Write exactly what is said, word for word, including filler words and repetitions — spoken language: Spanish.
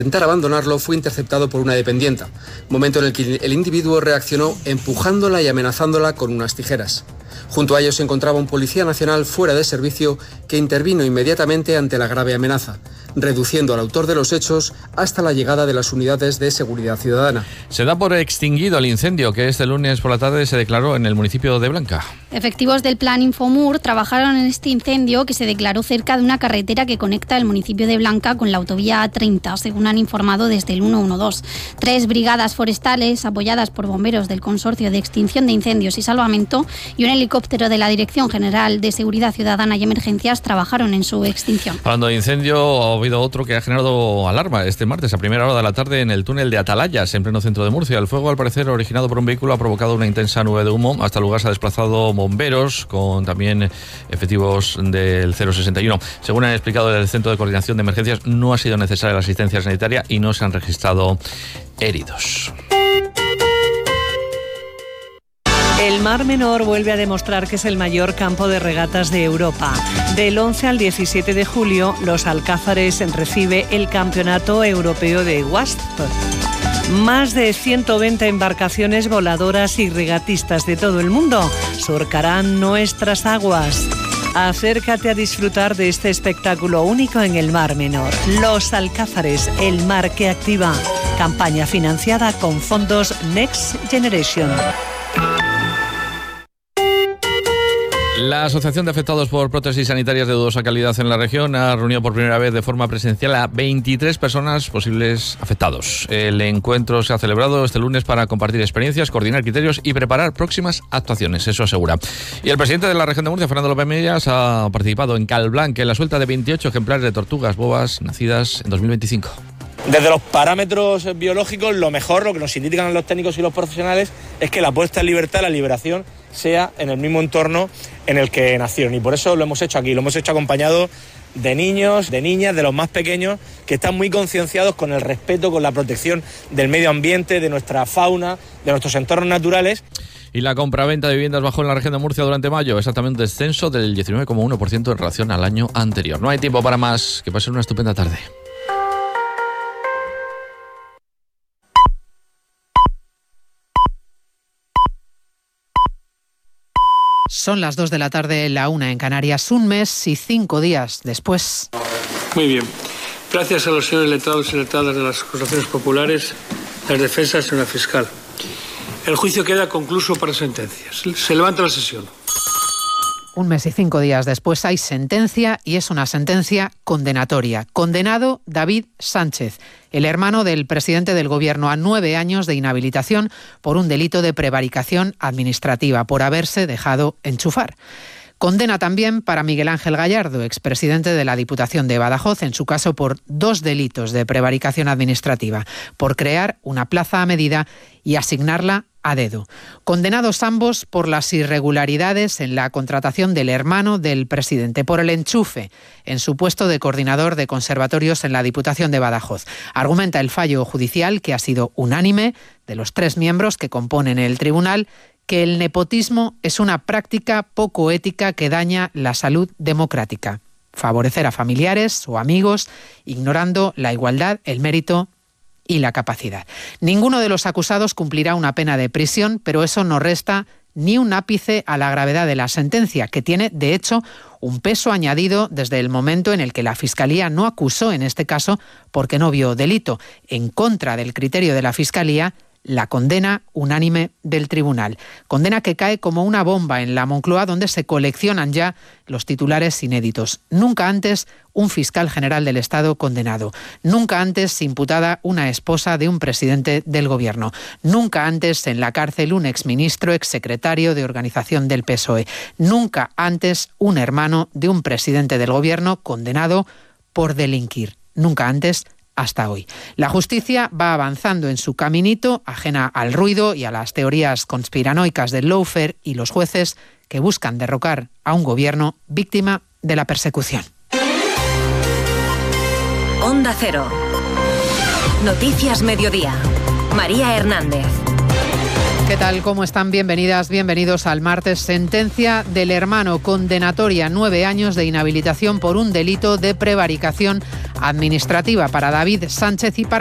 intentar abandonarlo fue interceptado por una dependienta, momento en el que el individuo reaccionó empujándola y amenazándola con unas tijeras. Junto a ellos se encontraba un policía nacional fuera de servicio que intervino inmediatamente ante la grave amenaza, reduciendo al autor de los hechos hasta la llegada de las unidades de seguridad ciudadana. Se da por extinguido el incendio que este lunes por la tarde se declaró en el municipio de Blanca. Efectivos del Plan Infomur trabajaron en este incendio que se declaró cerca de una carretera que conecta el municipio de Blanca con la autovía A treinta, según han informado desde el ciento doce. Tres brigadas forestales, apoyadas por bomberos del Consorcio de Extinción de Incendios y Salvamento, y un helicóptero de la Dirección General de Seguridad Ciudadana y Emergencias trabajaron en su extinción. Hablando de incendio, ha habido otro que ha generado alarma este martes a primera hora de la tarde en el túnel de Atalayas, en pleno centro de Murcia. El fuego, al parecer originado por un vehículo, ha provocado una intensa nube de humo. Hasta el lugar se ha desplazado bomberos con también efectivos del cero sesenta y uno. Según han explicado el Centro de Coordinación de Emergencias, no ha sido necesaria la asistencia sanitaria y no se han registrado heridos. El Mar Menor vuelve a demostrar que es el mayor campo de regatas de Europa. Del once al diecisiete de julio, Los Alcázares recibe el Campeonato Europeo de Wasp. Más de ciento veinte embarcaciones voladoras y regatistas de todo el mundo surcarán nuestras aguas. Acércate a disfrutar de este espectáculo único en el Mar Menor. Los Alcázares, el mar que activa. Campaña financiada con fondos Next Generation. La Asociación de Afectados por Prótesis Sanitarias de Dudosa Calidad en la región ha reunido por primera vez de forma presencial a veintitrés personas posibles afectados. El encuentro se ha celebrado este lunes para compartir experiencias, coordinar criterios y preparar próximas actuaciones, eso asegura. Y el presidente de la región de Murcia, Fernando López Mellas, ha participado en Calblanc en la suelta de veintiocho ejemplares de tortugas bobas nacidas en dos mil veinticinco. Desde los parámetros biológicos, lo mejor, lo que nos indican los técnicos y los profesionales, es que la puesta en libertad, la liberación, sea en el mismo entorno en el que nacieron. Y por eso lo hemos hecho aquí, lo hemos hecho acompañado de niños, de niñas, de los más pequeños, que están muy concienciados con el respeto, con la protección del medio ambiente, de nuestra fauna, de nuestros entornos naturales. Y la compraventa de viviendas bajó en la región de Murcia durante mayo, exactamente un descenso del diecinueve coma uno por ciento en relación al año anterior. No hay tiempo para más, que pasen una estupenda tarde. Son las dos de la tarde, la una en Canarias, un mes y cinco días después. Muy bien. Gracias a los señores letrados y letradas de las acusaciones populares, las defensas, señora fiscal. El juicio queda concluso para sentencias. Se levanta la sesión. Un mes y cinco días después hay sentencia y es una sentencia condenatoria. Condenado David Sánchez, el hermano del presidente del Gobierno, a nueve años de inhabilitación por un delito de prevaricación administrativa, por haberse dejado enchufar. Condena también para Miguel Ángel Gallardo, expresidente de la Diputación de Badajoz, en su caso por dos delitos de prevaricación administrativa, por crear una plaza a medida y asignarla a dedo. Condenados ambos por las irregularidades en la contratación del hermano del presidente, por el enchufe en su puesto de coordinador de conservatorios en la Diputación de Badajoz. Argumenta el fallo judicial, que ha sido unánime, de los tres miembros que componen el tribunal, que el nepotismo es una práctica poco ética que daña la salud democrática. Favorecer a familiares o amigos, ignorando la igualdad, el mérito y la capacidad. Ninguno de los acusados cumplirá una pena de prisión, pero eso no resta ni un ápice a la gravedad de la sentencia, que tiene, de hecho, un peso añadido desde el momento en el que la Fiscalía no acusó, en este caso, porque no vio delito. En contra del criterio de la Fiscalía, la condena unánime del tribunal. Condena que cae como una bomba en la Moncloa, donde se coleccionan ya los titulares inéditos. Nunca antes un fiscal general del Estado condenado. Nunca antes imputada una esposa de un presidente del Gobierno. Nunca antes en la cárcel un exministro, exsecretario de organización del P S O E. Nunca antes un hermano de un presidente del Gobierno condenado por delinquir. Nunca antes hasta hoy. La justicia va avanzando en su caminito, ajena al ruido y a las teorías conspiranoicas del lawfare y los jueces que buscan derrocar a un gobierno víctima de la persecución. Onda Cero. Noticias Mediodía. María Hernández. ¿Qué tal? ¿Cómo están? Bienvenidas, bienvenidos al martes. Sentencia del hermano condenatoria, nueve años de inhabilitación por un delito de prevaricación administrativa para David Sánchez y para